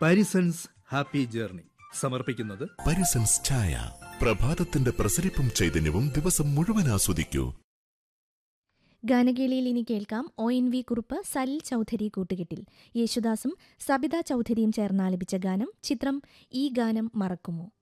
Parisons happy journey സമർപ്പിക്കുന്നത് പരിസൻസ് ചായ. പ്രഭാതത്തിന്റെ പ്രസരിപ്പും ചൈതന്യവും ദിവസം മുഴുവൻ ആസ്വദിക്കൂ. ഗാനകേളിയിൽ ഇനി കേൾക്കാം ONV കുറുപ്പ്, സലിൽ ചൗധരി കൂട്ടുകെട്ടിൽ യേശുദാസും സബിത ചൗധരിയും ചേർന്നാലപിച്ച ഗാനം. ചിത്രം ഈ ഗാനം മറക്കുമോ.